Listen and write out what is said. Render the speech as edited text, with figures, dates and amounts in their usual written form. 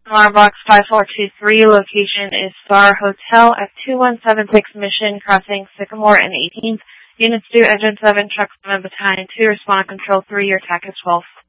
Alarm box 5423, location is Star Hotel at 2176 Mission, crossing Sycamore and 18th. Units 2, Engine 7, Truck 7, Battalion 2, respond to Control 3, your TAC is 12.